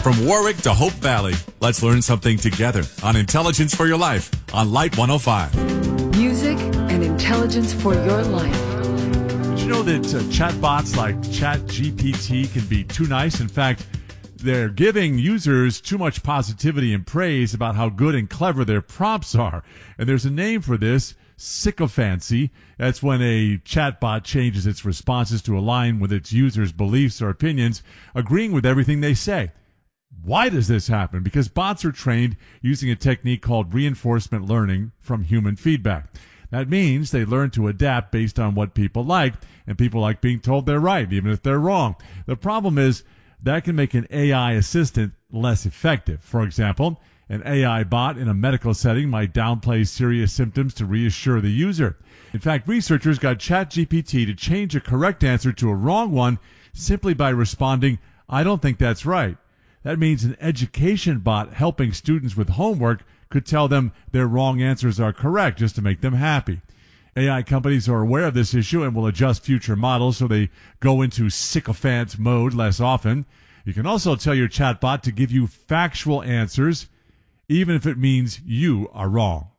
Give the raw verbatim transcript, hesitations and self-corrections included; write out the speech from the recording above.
From Warwick to Hope Valley, let's learn something together on Intelligence for Your Life on Light one oh five. Music and intelligence for your life. Did you know that uh, chatbots like ChatGPT can be too nice? In fact, they're giving users too much positivity and praise about how good and clever their prompts are. And there's a name for this, sycophancy. That's when a chatbot changes its responses to align with its users' beliefs or opinions, agreeing with everything they say. Why does this happen? Because bots are trained using a technique called reinforcement learning from human feedback. That means they learn to adapt based on what people like, and people like being told they're right, even if they're wrong. The problem is that can make an A I assistant less effective. For example, an A I bot in a medical setting might downplay serious symptoms to reassure the user. In fact, researchers got ChatGPT to change a correct answer to a wrong one simply by responding, "I don't think that's right." That means an education bot helping students with homework could tell them their wrong answers are correct just to make them happy. A I companies are aware of this issue and will adjust future models so they go into sycophant mode less often. You can also tell your chatbot to give you factual answers, even if it means you are wrong.